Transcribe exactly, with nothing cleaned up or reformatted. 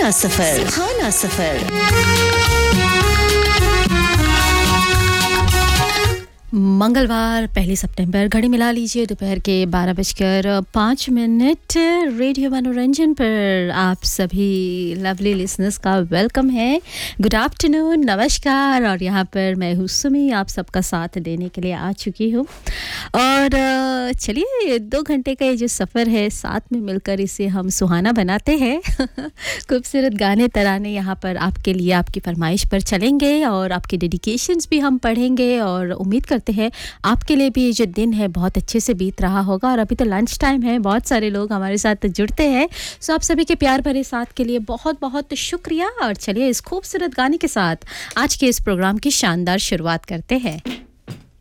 सुहाना सफर सुहाना सफर मंगलवार पहली सितंबर घड़ी मिला लीजिए दोपहर के बारह बजकर पाँच मिनट रेडियो मनोरंजन पर आप सभी लवली लिसनर्स का वेलकम है गुड आफ्टरनून नमस्कार और यहाँ पर मैं हूँ सुमी आप सबका साथ देने के लिए आ चुकी हूँ और चलिए दो घंटे का ये जो सफ़र है साथ में मिलकर इसे हम सुहाना बनाते हैं खूबसूरत गाने तराने यहाँ पर आपके लिए आपकी फरमाइश पर चलेंगे और आपके डेडिकेशंस भी हम पढ़ेंगे और उम्मीद करते हैं आपके लिए भी ये जो दिन है बहुत अच्छे से बीत रहा होगा और अभी तो लंच टाइम है बहुत सारे लोग हमारे साथ जुड़ते हैं सो आप सभी के प्यार भरे साथ के लिए बहुत बहुत शुक्रिया और चलिए इस खूबसूरत गाने के साथ आज के इस प्रोग्राम की शानदार शुरुआत करते हैं